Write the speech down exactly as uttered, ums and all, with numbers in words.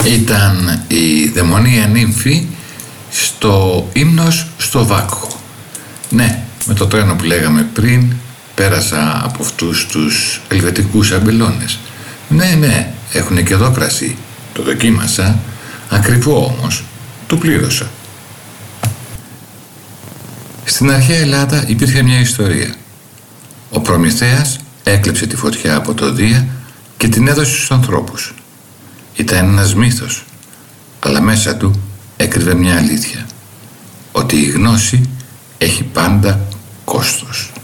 Ήταν η δαιμονία νύμφη στο ύμνος στο Βάκχο. Ναι, με το τρένο που λέγαμε πριν πέρασα από αυτούς τους ελβετικούς αμπελώνες. Ναι, ναι, έχουν και εδώ κρασί. Το δοκίμασα, ακριβό όμως, το πλήρωσα. Στην αρχαία Ελλάδα υπήρχε μια ιστορία. Ο Προμηθέας έκλεψε τη φωτιά από το Δία και την έδωσε στους ανθρώπους. Ήταν ένας μύθος, αλλά μέσα του έκρυβε μια αλήθεια. Ότι η γνώση έχει πάντα κόστος.